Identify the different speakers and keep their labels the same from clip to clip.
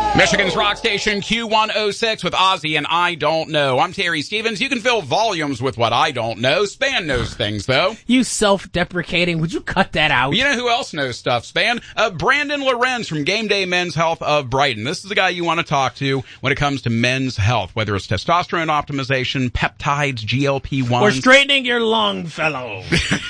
Speaker 1: Michigan's rock station Q106 with Ozzy and I Don't Know. I'm Terry Stevens. You can fill volumes with what I don't know. Span knows things, though.
Speaker 2: You self-deprecating. Would you cut that out?
Speaker 1: You know who else knows stuff, Span? Brandon Lorenz from Game Day Men's Health of Brighton. This is the guy you want to talk to when it comes to men's health, whether it's testosterone optimization, peptides, GLP-1s.
Speaker 2: Or straightening your Longfellow.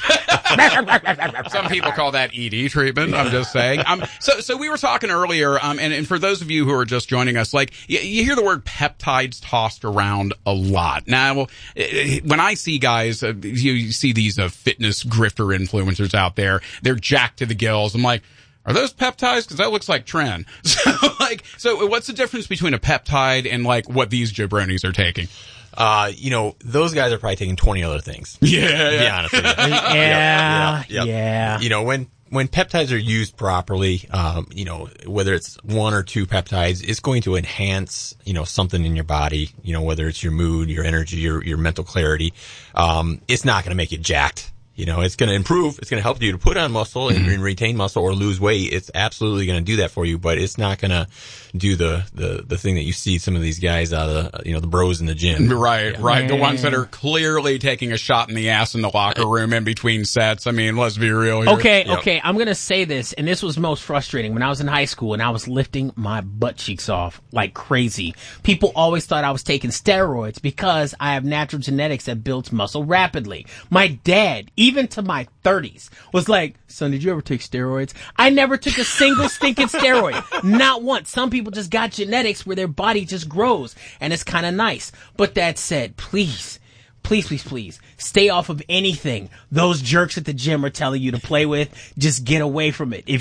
Speaker 1: Some people call that ED treatment. I'm just saying. So we were talking earlier, and for those of you who are just joining us, like you hear the word peptides tossed around a lot. Now, when I see guys, you see these fitness grifter influencers out there, they're jacked to the gills. I'm like, are those peptides? Because that looks like Tren. So what's the difference between a peptide and like what these jabronis are taking?
Speaker 3: Those guys are probably taking 20 other things.
Speaker 1: Yeah.
Speaker 3: To be honest with you.
Speaker 2: Yeah.
Speaker 3: You know, when peptides are used properly, whether it's one or two peptides, it's going to enhance, something in your body, whether it's your mood, your energy, your mental clarity. It's not going to make you jacked. It's going to improve. It's going to help you to put on muscle and retain muscle or lose weight. It's absolutely going to do that for you, but it's not going to do the thing that you see some of these guys out of the bros in the gym.
Speaker 1: Right. The ones that are clearly taking a shot in the ass in the locker room in between sets. I mean, let's be real here.
Speaker 2: Okay. I'm going to say this, and this was most frustrating. When I was in high school and I was lifting my butt cheeks off like crazy, people always thought I was taking steroids because I have natural genetics that builds muscle rapidly. My dad, even to my 30s, was like, son, did you ever take steroids? I never took a single stinking steroid. Not once. Some people just got genetics where their body just grows, and it's kind of nice. But that said, please, stay off of anything those jerks at the gym are telling you to play with. Just get away from it.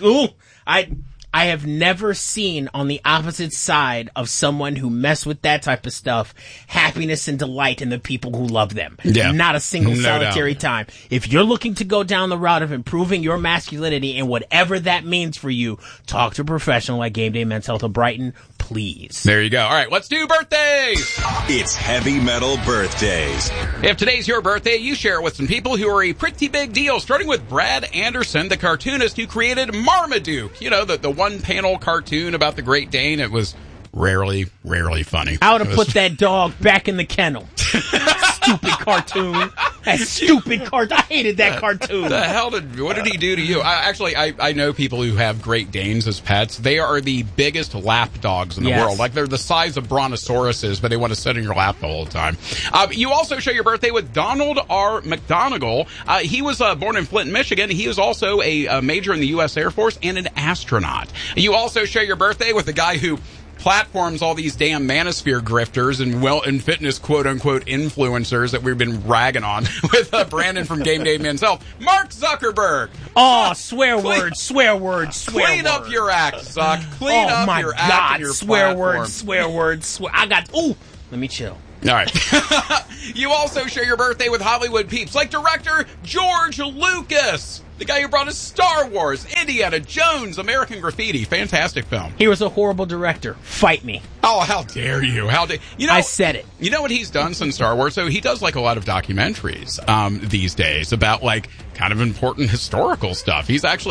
Speaker 2: I have never seen on the opposite side of someone who mess with that type of stuff happiness and delight in the people who love them.
Speaker 1: Yeah.
Speaker 2: Not a single
Speaker 1: No
Speaker 2: solitary
Speaker 1: doubt.
Speaker 2: time. If you're looking to go down the route of improving your masculinity and whatever that means for you, talk to a professional like Game Day Men's Health of Brighton, please.
Speaker 1: There you go. All right, let's do birthdays.
Speaker 4: It's Heavy Metal Birthdays.
Speaker 1: If today's your birthday, you share it with some people who are a pretty big deal, starting with Brad Anderson, the cartoonist who created Marmaduke. The one-panel cartoon about the Great Dane. It was rarely funny.
Speaker 2: I would have put that dog back in the kennel. Stupid cartoon. That stupid cartoon. I hated that cartoon.
Speaker 1: What did he do to you? I know people who have Great Danes as pets. They are the biggest lap dogs in the world. Like, they're the size of brontosauruses, but they want to sit in your lap the whole time. You also share your birthday with Donald R. McDonigal. He was born in Flint, Michigan. He was also a major in the U.S. Air Force and an astronaut. You also share your birthday with the guy who platforms all these damn manosphere grifters and fitness quote-unquote influencers that we've been ragging on with Brandon from Game Day Men's Health. Mark Zuckerberg.
Speaker 2: Oh, swear words.
Speaker 1: Clean up your act, Zuck. Clean up your act and your
Speaker 2: swear
Speaker 1: platform.
Speaker 2: words. Let me chill.
Speaker 1: All right. You also share your birthday with Hollywood peeps like director George Lucas, the guy who brought us Star Wars, Indiana Jones, American Graffiti. Fantastic film.
Speaker 2: He was a horrible director. Fight me.
Speaker 1: Oh, how dare you?
Speaker 2: I said it.
Speaker 1: You know what he's done since Star Wars? So he does like a lot of documentaries these days about like kind of important historical stuff.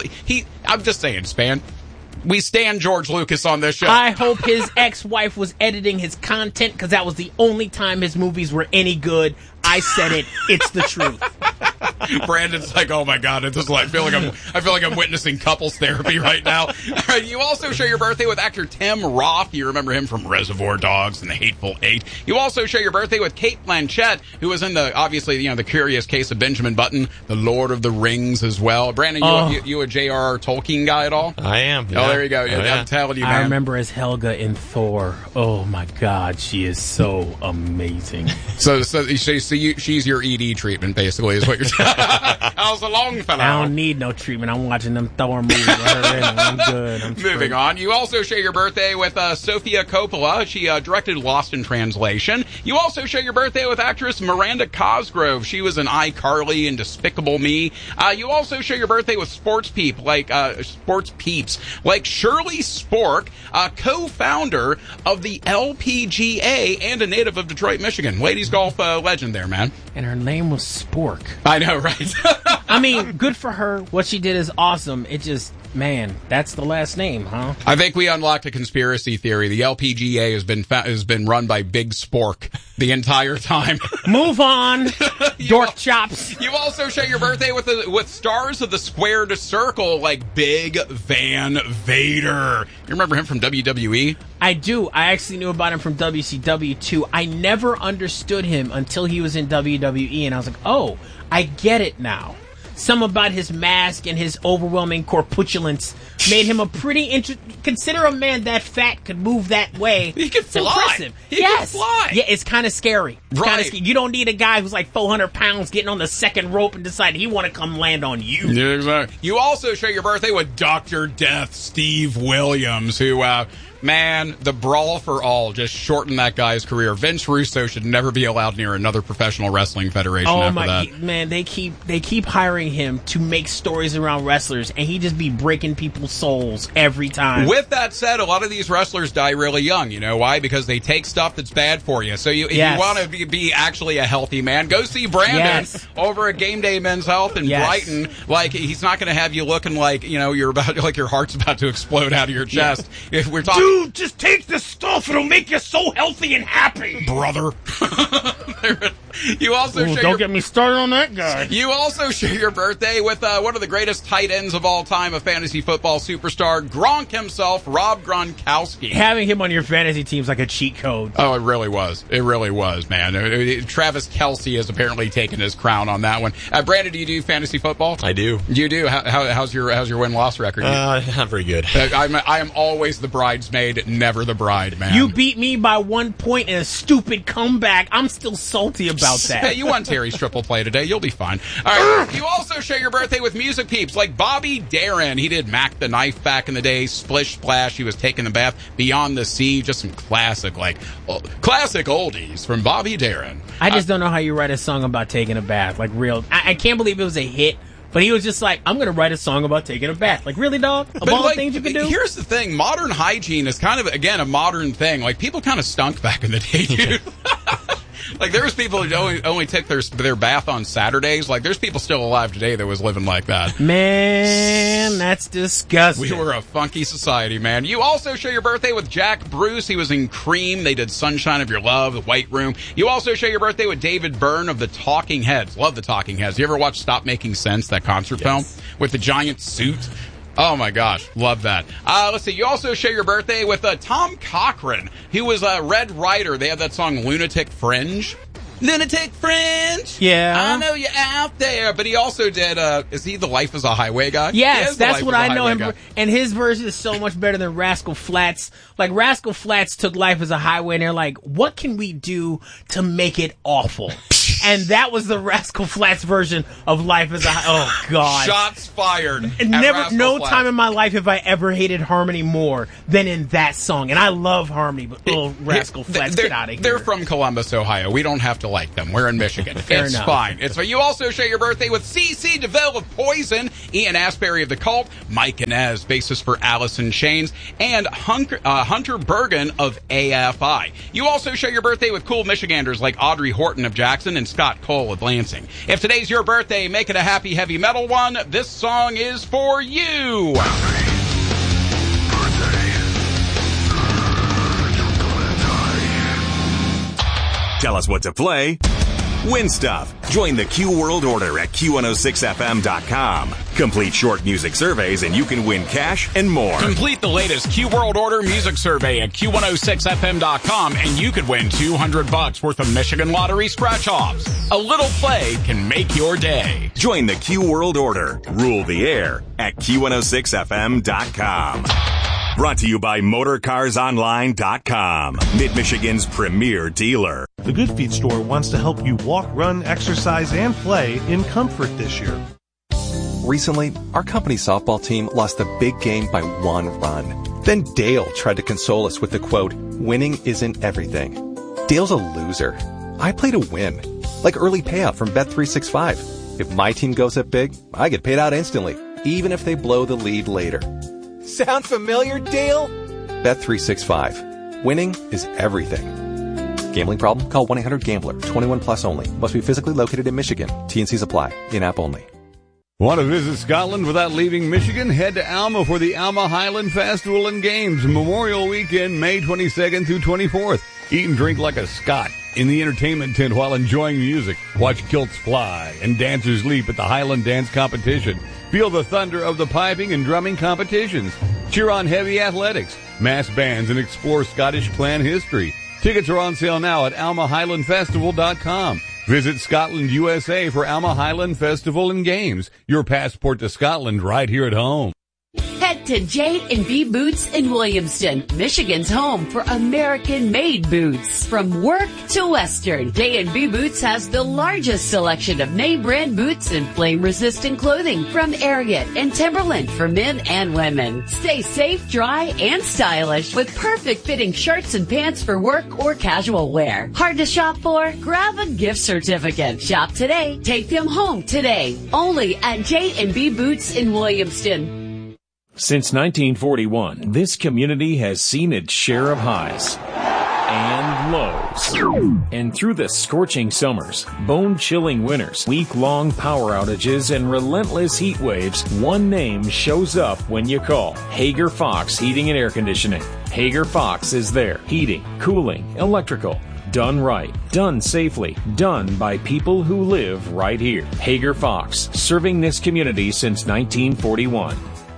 Speaker 1: I'm just saying, Span. We stand George Lucas on this show.
Speaker 2: I hope his ex-wife was editing his content because that was the only time his movies were any good. I said it. It's the truth.
Speaker 1: Brandon's like, oh my God, I feel like I'm witnessing couples therapy right now. All right, you also share your birthday with actor Tim Roth. You remember him from Reservoir Dogs and The Hateful Eight. You also share your birthday with Cate Blanchett, who was in the Curious Case of Benjamin Button, The Lord of the Rings as well. Brandon, you a J.R.R. Tolkien guy at all?
Speaker 3: I am. Yeah.
Speaker 1: Oh, there you go. I'm telling you, man.
Speaker 2: I remember as Helga in Thor. Oh my God, she is so amazing.
Speaker 1: So she's your ED treatment, basically, is what you're saying. How's the Longfellow?
Speaker 2: I don't need no treatment. I'm watching them Thor movies with her in it. I'm good.
Speaker 1: Moving on. You also share your birthday with Sofia Coppola. She directed Lost in Translation. You also share your birthday with actress Miranda Cosgrove. She was in iCarly and Despicable Me. You also share your birthday with sports peeps like Shirley Spork, co-founder of the LPGA and a native of Detroit, Michigan. Ladies golf legend there, man.
Speaker 2: And her name was Spork.
Speaker 1: I know, right?
Speaker 2: I mean, good for her. What she did is awesome. It just, Man, that's the last name, huh?
Speaker 1: I think we unlocked a conspiracy theory. The LPGA has been run by Big Spork the entire time.
Speaker 2: Move on, dork chops.
Speaker 1: You also share your birthday with stars of the squared circle like Big Van Vader. You remember him from WWE?
Speaker 2: I do. I actually knew about him from WCW too. I never understood him until he was in WWE, and I was like, oh, I get it now. Some about his mask and his overwhelming corpulence made him a pretty consider a man that fat could move that way.
Speaker 1: He could fly.
Speaker 2: Impressive.
Speaker 1: He could fly.
Speaker 2: Yeah, it's kind of scary.
Speaker 1: Right.
Speaker 2: You don't need a guy who's like 400 pounds getting on the second rope and decide he want to come land on you.
Speaker 1: Yeah, exactly. You also share your birthday with Dr. Death Steve Williams, who, man, the brawl for all just shortened that guy's career. Vince Russo should never be allowed near another professional wrestling federation after that.
Speaker 2: Man, they keep hiring him to make stories around wrestlers, and he just be breaking people's souls every time.
Speaker 1: With that said, a lot of these wrestlers die really young. You know why? Because they take stuff that's bad for you. So if you want to be actually a healthy man, go see Brandon over at Game Day Men's Health in Brighton. Like, he's not going to have you looking like, you're about, like your heart's about to explode out of your chest. If we're talking,
Speaker 2: dude, just take this stuff. It'll make you so healthy and happy,
Speaker 1: brother. You also
Speaker 2: don't get me started on that guy.
Speaker 1: You also share your birthday with one of the greatest tight ends of all time, a fantasy football superstar, Gronk himself, Rob Gronkowski.
Speaker 2: Having him on your fantasy team's like a cheat code.
Speaker 1: Oh, it really was. It really was, man. Travis Kelce has apparently taken his crown on that one. Brandon, do you do fantasy football?
Speaker 3: I do.
Speaker 1: You do? How's your win-loss record?
Speaker 3: Not very good.
Speaker 1: I am always the bridesmaid, never the bride, man.
Speaker 2: You beat me by 1 point in a stupid comeback. I'm still salty about that.
Speaker 1: Hey, you won Terry's triple play today. You'll be fine. All right. You also share your birthday with music peeps like Bobby Darin. He did Mac the Knife back in the day. Splish Splash. He was taking a bath. Beyond the Sea. Just some classic oldies from Bobby Darin.
Speaker 2: I just don't know how you write a song about taking a bath. Like, real. I can't believe it was a hit. But he was just like, I'm going to write a song about taking a bath. Like, really, dog? Of all the things you can do?
Speaker 1: Here's the thing. Modern hygiene is kind of, again, a modern thing. Like, people kind of stunk back in the day, dude. Like, there was people who only took their bath on Saturdays. Like, there's people still alive today that was living like that.
Speaker 2: Man, that's disgusting.
Speaker 1: We were a funky society, man. You also share your birthday with Jack Bruce. He was in Cream. They did Sunshine of Your Love, The White Room. You also share your birthday with David Byrne of the Talking Heads. Love the Talking Heads. You ever watch Stop Making Sense, that concert film with the giant suit? Oh, my gosh. Love that. Let's see. You also share your birthday with Tom Cochran. He was Red Rider. They have that song Lunatic Fringe. Lunatic Fringe.
Speaker 2: Yeah.
Speaker 1: I know you're out there. But he also did, is he the Life is a Highway guy?
Speaker 2: Yes, that's what I know him for. And his version is so much better than Rascal Flatts. Like, Rascal Flatts took Life as a Highway and they're like, what can we do to make it awful? And that was the Rascal Flatts version of Life as a Oh, God.
Speaker 1: Shots fired.
Speaker 2: No time in my life have I ever hated Harmony more than in that song. And I love Harmony, but Rascal Flatts, get out of here.
Speaker 1: They're from Columbus, Ohio. We don't have to like them. We're in Michigan. It's fine. It's fine. You also share your birthday with CeCe DeVille of Poison, Ian Astbury of The Cult, Mike Inez, bassist for Alice in Chains, and Hunter Bergen of AFI. You also share your birthday with cool Michiganders like Audrey Horton of Jackson and Scott Cole of Lansing. If today's your birthday, make it a happy heavy metal one. This song is for you.
Speaker 4: Tell us what to play. Win stuff. Join the Q World Order at Q106FM.com. Complete short music surveys and you can win cash and more.
Speaker 1: Complete the latest Q World Order music survey at Q106FM.com and you could win $200 worth of Michigan Lottery scratch-offs. A little play can make your day.
Speaker 4: Join the Q World Order. Rule the air at Q106FM.com. Brought to you by MotorCarsOnline.com, Mid-Michigan's premier dealer.
Speaker 5: The Good Feet store wants to help you walk, run, exercise, and play in comfort this year.
Speaker 6: Recently, our company softball team lost a big game by 1 run. Then Dale tried to console us with the quote, "Winning isn't everything." Dale's a loser. I play to win, like early payout from Bet365. If my team goes up big, I get paid out instantly, even if they blow the lead later.
Speaker 7: Sound familiar, Dale?
Speaker 6: Bet365. Winning is everything. Gambling problem? Call 1-800-GAMBLER. 21 plus only. Must be physically located in Michigan. T&Cs apply. In-app only.
Speaker 8: Want to visit Scotland without leaving Michigan? Head to Alma for the Alma Highland Festival and Games, Memorial Weekend, May 22nd through 24th. Eat and drink like a Scot in the entertainment tent while enjoying music. Watch kilts fly and dancers leap at the Highland Dance Competition. Feel the thunder of the piping and drumming competitions. Cheer on heavy athletics, mass bands, and explore Scottish clan history. Tickets are on sale now at almahighlandfestival.com. Visit Scotland, USA for Alma Highland Festival and Games. Your passport to Scotland right here at home.
Speaker 9: Head to J&B Boots in Williamston, Michigan's home for American-made boots. From work to Western, J&B Boots has the largest selection of name-brand boots and flame-resistant clothing from Ariat and Timberland for men and women. Stay safe, dry, and stylish with perfect-fitting shirts and pants for work or casual wear. Hard to shop for? Grab a gift certificate. Shop today. Take them home today. Only at J&B Boots in Williamston.
Speaker 10: Since 1941, this community has seen its share of highs and lows. And through the scorching summers, bone-chilling winters, week-long power outages, and relentless heat waves, one name shows up when you call. Hager Fox Heating and Air Conditioning. Hager Fox is there. Heating, cooling, electrical. Done right, done safely, done by people who live right here. Hager Fox, serving this community since 1941.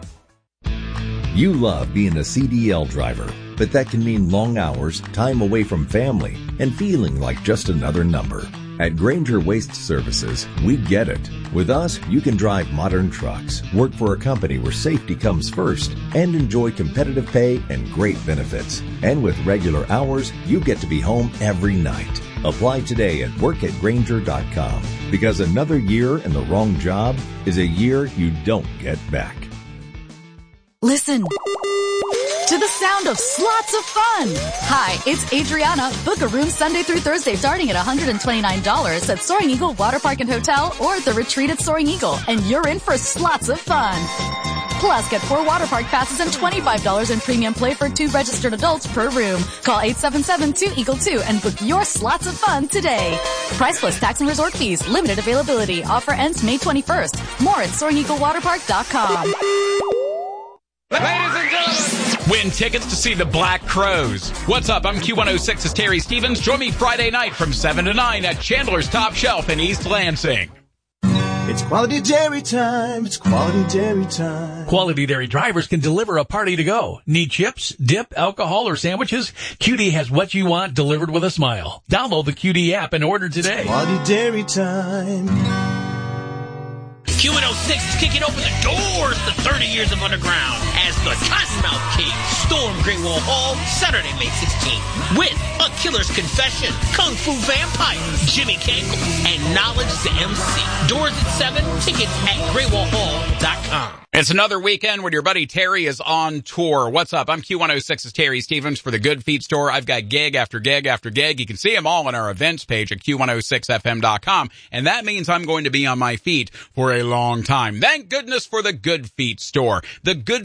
Speaker 11: You love being a CDL driver, but that can mean long hours, time away from family, and feeling like just another number. At Grainger Waste Services, we get it. With us, you can drive modern trucks, work for a company where safety comes first, and enjoy competitive pay and great benefits. And with regular hours, you get to be home every night. Apply today at work@Grainger.com, because another year in the wrong job is a year you don't get back.
Speaker 12: Listen to the sound of slots of fun. Hi, it's Adriana. Book a room Sunday through Thursday starting at $129 at Soaring Eagle Water Park and Hotel or The Retreat at Soaring Eagle, and you're in for slots of fun. Plus, get 4 water park passes and $25 in premium play for 2 registered adults per room. Call 877-2EAGLE-2 and book your slots of fun today. Price plus tax and resort fees. Limited availability. Offer ends May 21st. More at SoaringEagleWaterPark.com.
Speaker 1: Ladies and gentlemen, win tickets to see the Black Crowes. What's up? I'm Q106's Terry Stevens. Join me Friday night from 7 to 9 at Chandler's Top Shelf in East Lansing.
Speaker 13: It's quality dairy time. It's quality dairy time.
Speaker 14: Quality Dairy drivers can deliver a party to go. Need chips, dip, alcohol, or sandwiches? QD has what you want delivered with a smile. Download the QD app and order today.
Speaker 13: It's quality dairy time.
Speaker 15: Q106 is kicking open the doors to 30 years of underground as the Cottonmouth King storm Great Wall Hall Saturday, May 16th with A Killer's Confession, Kung Fu Vampire, Jimmy Cankle, and Knowledge the MC. Doors at 7, tickets at GreatWallHall.com.
Speaker 1: It's another weekend when your buddy Terry is on tour. What's up? I'm Q106's Terry Stevens for the Good Feet Store. I've got gig after gig after gig. You can see them all on our events page at Q106FM.com. And that means I'm going to be on my feet for a long time. Thank goodness for the Good Feet Store. The Good